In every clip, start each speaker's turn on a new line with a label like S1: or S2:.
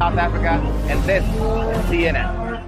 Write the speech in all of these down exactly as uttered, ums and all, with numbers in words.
S1: South Africa, and this is C N N.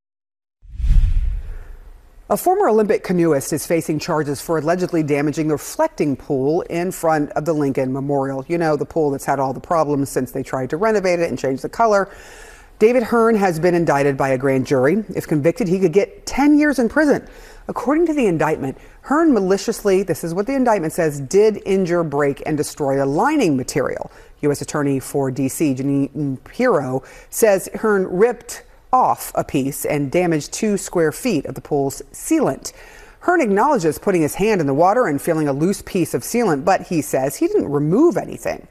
S2: A former Olympic canoeist is facing charges for allegedly damaging the reflecting pool in front of the Lincoln Memorial. You know, the pool that's had all the problems since they tried to renovate it and change the color. David Hearn has been indicted by a grand jury. If convicted, he could get ten years in prison. According to the indictment, Hearn maliciously, this is what the indictment says, did injure, break, and destroy a lining material. U S Attorney for D C, Janine Pirro, says Hearn ripped off a piece and damaged two square feet of the pool's sealant. Hearn acknowledges putting his hand in the water and feeling a loose piece of sealant, but he says he didn't remove anything.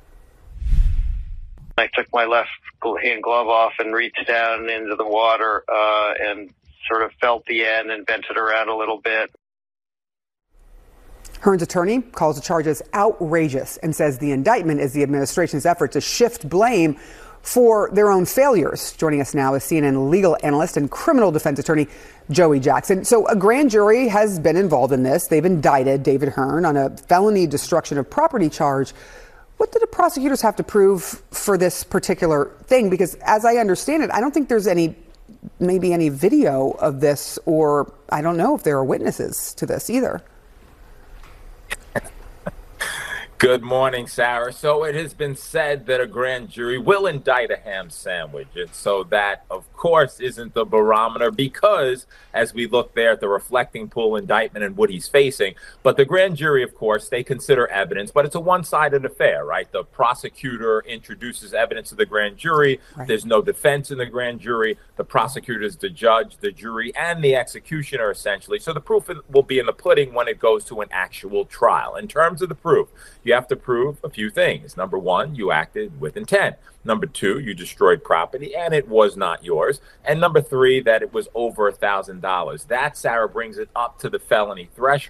S3: I took my left hand glove off and reached down into the water uh, and sort of felt the end and bent it around a little bit.
S2: Hearn's attorney calls the charges outrageous and says the indictment is the administration's effort to shift blame for their own failures. Joining us now is C N N legal analyst and criminal defense attorney Joey Jackson. So a grand jury has been involved in this. They've indicted David Hearn on a felony destruction of property charge. What do the prosecutors have to prove for this particular thing? Because as I understand it, I don't think there's any, maybe any video of this, or I don't know if there are witnesses to this either.
S4: Good morning, Sarah. So it has been said that a grand jury will indict a ham sandwich. And so that, of course, isn't the barometer because as we look there at the reflecting pool indictment and what he's facing, but the grand jury, of course, they consider evidence, but it's a one-sided affair, right? The prosecutor introduces evidence to the grand jury. Right. There's no defense in the grand jury. The prosecutor is the judge, the jury, and the executioner, essentially. So the proof will be in the pudding when it goes to an actual trial. In terms of the proof, you have to prove a few things. Number one, you acted with intent. Number two, you destroyed property and it was not yours. And number three, that it was over a thousand dollars. That, Sarah, brings it up to the felony threshold.